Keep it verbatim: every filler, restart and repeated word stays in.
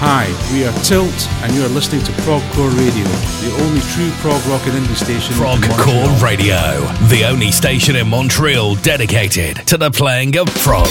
Hi, we are Tilt, and you are listening to Progcore Radio, the only true prog rock and indie station in Montreal. Progcore Radio, the only station in Montreal dedicated to the playing of prog.